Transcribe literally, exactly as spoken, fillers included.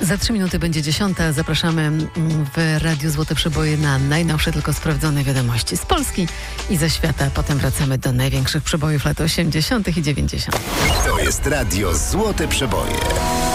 Za trzy minuty będzie dziesiąta. Zapraszamy w Radiu Złote Przeboje na najnowsze, tylko sprawdzone wiadomości z Polski i ze świata. Potem wracamy do największych przebojów lat osiemdziesiątych i dziewięćdziesiątych. To jest Radio Złote Przeboje.